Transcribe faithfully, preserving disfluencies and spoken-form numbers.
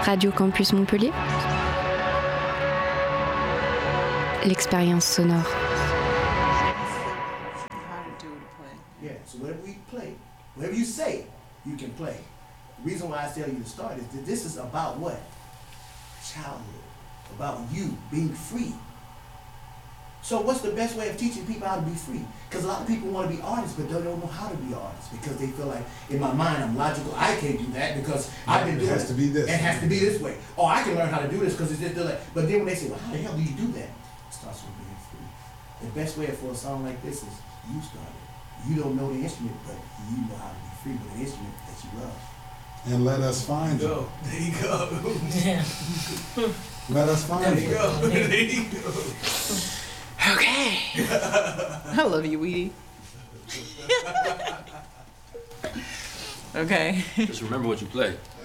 Radio Campus Montpellier. L'expérience sonore. Yeah, so whatever we play, whatever you say, you can play. The reason why I tell you to start is that this is about what? Childhood. About you being free. So what's the best way of teaching people how to be free? Because a lot of people want to be artists, but they don't know how to be artists because they feel like, in my mind, I'm logical. I can't do that because I've been doing it. It has to be this. It has to be this way. Oh, I can learn how to do this because it's just like. But then when they say, well, how the hell do you do that? It starts with being free. The best way for a song like this is you start it. You don't know the instrument, but you know how to be free with an instrument that you love. And let us find you. There you go. Yeah. Let us find There you you. go. There you go. Okay. I love you, Weedy. Okay. Just remember what you play.